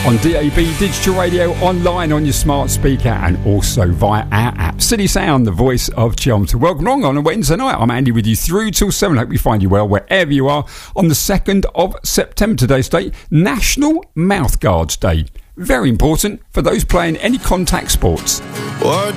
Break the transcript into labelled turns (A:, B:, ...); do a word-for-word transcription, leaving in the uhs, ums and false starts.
A: on D A B Digital Radio, online on your smart speaker, and also via our app. City Sound, the voice of Chelmsford. Welcome along on a Wednesday night. I'm Andy with you through till seven. Hope you find you well wherever you are. On the second of September, today's date, National Mouthguards Day. Very important for those playing any contact sports.
B: What